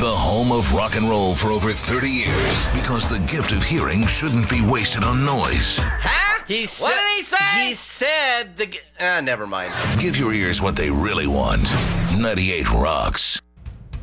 the home of rock and roll for over 30 years. Because the gift of hearing shouldn't be wasted on noise. Huh? What did he say? He said never mind. Give your ears what they really want. 98 Rocks.